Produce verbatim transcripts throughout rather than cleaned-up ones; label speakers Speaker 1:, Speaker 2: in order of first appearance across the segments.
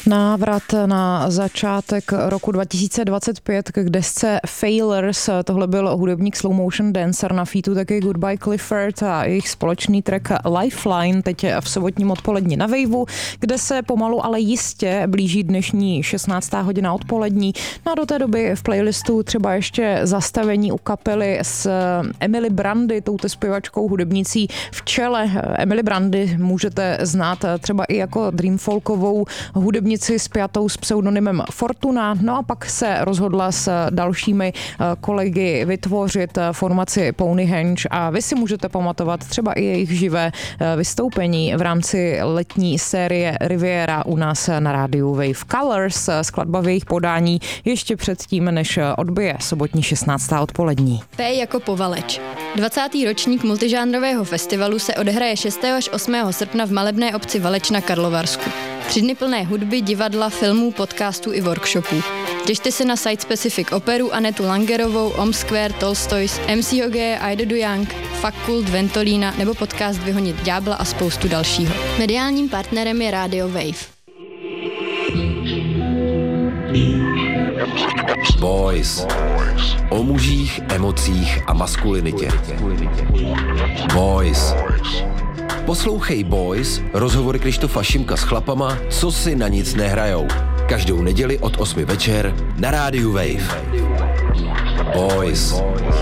Speaker 1: Návrat na začátek roku dva tisíce dvacet pět k desce Failures. Tohle byl hudebník Slow Motion Dancer, na featu taky Goodbye Clifford a jejich společný track Lifeline teď v sobotním odpolední na Waveu, kde se pomalu, ale jistě blíží dnešní šestnáctá hodina odpolední. No a do té doby v playlistu třeba ještě zastavení u kapely s Emily Brandy, touto zpěvačkou, hudebnicí v čele. Emily Brandy můžete znát třeba i jako dreamfolkovou hudebnici spjatou s pseudonymem Fortuna, no a pak se rozhodla s dalšími kolegy vytvořit formaci Pony Henge a vy si můžete pamatovat třeba i jejich živé vystoupení v rámci letní série Riviera u nás na rádiu Wave. Colors, skladba v jejich podání ještě předtím, než odbije sobotní šestnáctá odpolední.
Speaker 2: P jako Povaleč. dvacátý ročník multižánrového festivalu se odehraje šestého až osmého srpna v malebné obci Valeč na Karlovarsku. Tři dny plné hudby, divadla, filmů, podcastů i workshopů. Těšte se na Site Specific operu Anetu Langerovou, Om Square, Tolstoys, M C Hogeje, Aida Du Young, Fakult, Ventolína nebo podcast Vyhonit ďábla a spoustu dalšího. Mediálním partnerem je Radio Wave.
Speaker 3: Boys. O mužích, emocích a maskulinitě. Boys. Poslouchej Boys, rozhovory Krištofa Šimka s chlapama, co si na nic nehrajou. Každou neděli od osmi večer na rádiu Wave. Boys.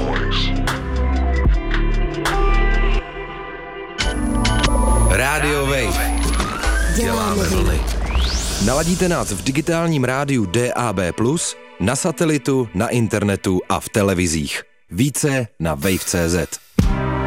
Speaker 3: Rádio Wave. Děláme vlny. Naladíte nás v digitálním rádiu D A B plus, na satelitu, na internetu a v televizích. Více na wave tečka cé zet.